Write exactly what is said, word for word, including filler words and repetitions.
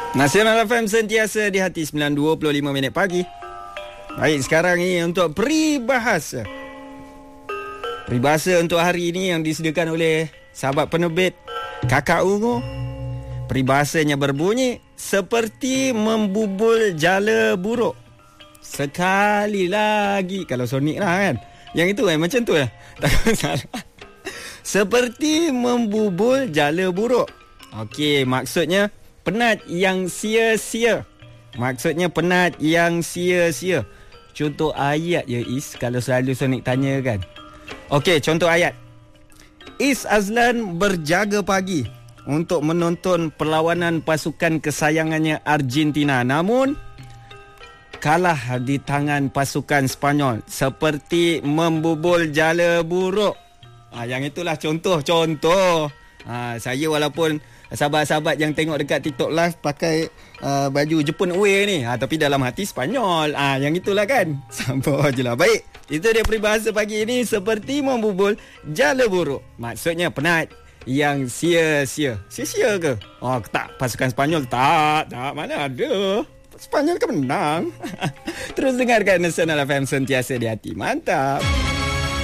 Nasional F M sentiasa di hati, sembilan dua puluh lima minit pagi. Baik, sekarang ni untuk peribahasa. Peribahasa untuk hari ini yang disediakan oleh sahabat penerbit Kakak Ungu. Peribahasanya berbunyi, seperti membubul jala buruk. Sekali lagi. Kalau Sonic lah kan. Yang itu kan macam tu lah. Tak salah. Seperti membubul jala buruk. Okey, maksudnya penat yang sia-sia. Maksudnya penat yang sia-sia. Contoh ayat je Is, kalau selalu Sonic tanya kan. Okey, contoh ayat. Is Azlan berjaga pagi untuk menonton perlawanan pasukan kesayangannya Argentina. Namun kalah di tangan pasukan Spanyol. Seperti membubul jala buruk. Ha, yang itulah contoh-contoh. Ha, saya walaupun sahabat-sahabat yang tengok dekat TikTok live pakai uh, baju Jepun away ni, ha, tapi dalam hati Spanyol. Ah, ha, yang itulah kan. Sabar je lah. Baik, itu dia peribahasa pagi ini, seperti membubul jala buruk. Maksudnya penat yang sia-sia. Sia-sia ke? Oh, tak, pasukan Spanyol tak. Tak, mana ada. Spanyol kan menang. Terus dengarkan Nasional F M sentiasa di hati. Mantap.